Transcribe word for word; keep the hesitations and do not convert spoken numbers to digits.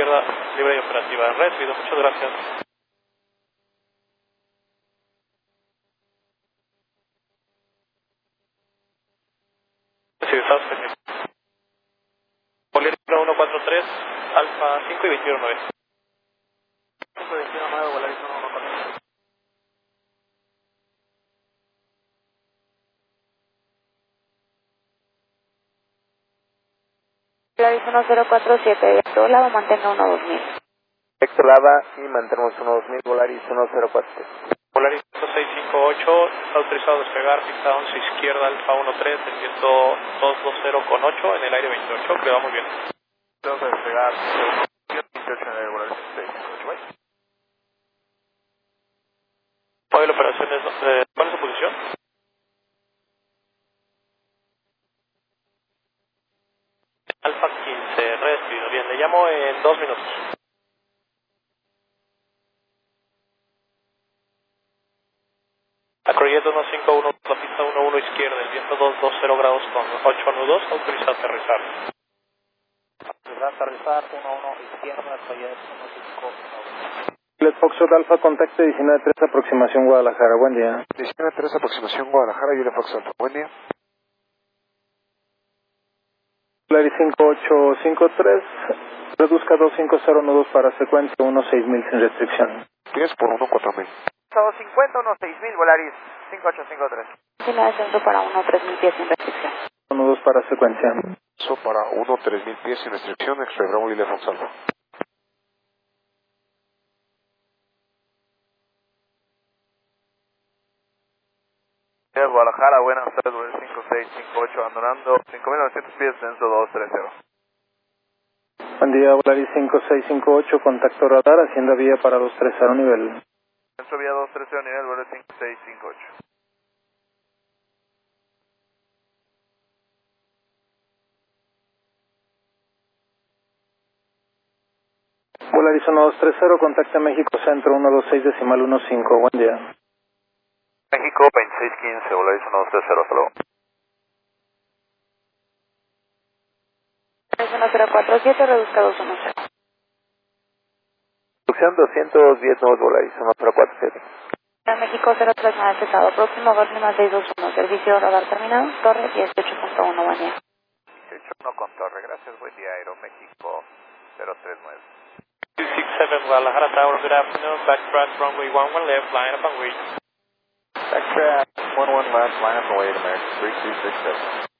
izquierda libre y operativa. Recibido, muchas gracias. Recibido, Estados Unidos. Bolívar uno cuatro tres, Alfa cinco y veintiuno nueve. cinco y veintiuno nueve, Volaris uno uno cuatro tres. Volaris uno cero cuatro siete, Vector Lava, mantenga uno dos mil. Vector Lava y mantenemos uno dos mil, Volaris uno cero cuatro siete. Volaris seis cinco ocho, está autorizado a despegar, pista once izquierda, Alfa uno tres, el viento dos dos cero con ocho, en el aire veintiocho, que va muy bien. Vamos a despegar, veintiocho en el Volaris seis cinco ocho, bye. Hoy la operación es, eh, ¿cuál es su posición? Alfa quince, recibido. Bien, le llamo en dos minutos. Acroyet uno cinco uno, la pista uno uno izquierda, el viento dos dos cero grados con ocho nudos, autorizado a aterrizar. Autorizado a aterrizar, uno uno izquierda, Acroyet uno cinco uno. Les Foxtrot Alfa, contacto diecinueve tres, aproximación Guadalajara, buen día. diecinueve tres, aproximación Guadalajara, Julia Fox Alfa, buen día. Volaris cinco ocho cinco tres, reduzca dos cinco cero nudos para secuencia uno seis mil sin restricción. diez por uno cuatro mil. dos cincuenta, uno seis mil, Volaris cinco ocho cinco tres. Tiene descenso para uno tres mil pies sin restricción. Nudos para secuencia. Eso para uno tres mil pies sin restricción, X-Ray Bravo, Julia Fox Alfa. Guadalajara, buenas tardes, Volaris cinco seis cinco ocho, abandonando cinco mil novecientos pies, descenso dos tres cero. Buen día, Volaris cinco seis cinco ocho, contacto radar, hacienda vía para dos tres cero nivel. Descenso vía dos tres cero nivel, Volaris cinco seis cinco ocho. Volaris uno dos tres cero, contacta México Centro uno dos seis decimal uno cinco, buen día. México veintiséis quince, Volaris uno dos tres cero, hasta luego. uno cero cuatro siete, reduzca dos uno cero. Producción doscientos diez nuevos Volaris uno cero cuatro siete. México cero tres nueve, pesado, próximo, Golfima seis dos uno, servicio radar terminado, torre dieciocho punto uno, buen día. dieciocho uno con torre, gracias, buen día, Aeroméxico cero tres nueve. two six seven Guadalajara Tower, good afternoon, backtrack runway one one left, line up and wait. Backtrack one one left, line up and wait, American three two six seven.